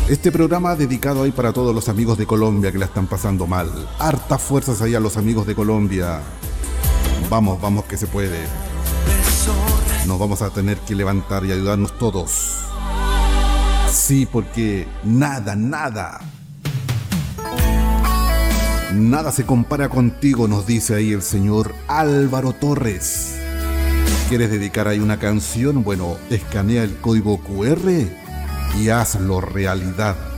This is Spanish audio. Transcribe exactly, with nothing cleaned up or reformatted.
Este programa dedicado ahí para todos los amigos de Colombia que la están pasando mal. Hartas fuerzas ahí a los amigos de Colombia. Vamos, vamos que se puede. Nos vamos a tener que levantar y ayudarnos todos. Sí, porque nada, nada, nada se compara contigo, nos dice ahí el señor Álvaro Torres. ¿Quieres dedicar ahí una canción? Bueno, escanea el código Q R y hazlo realidad.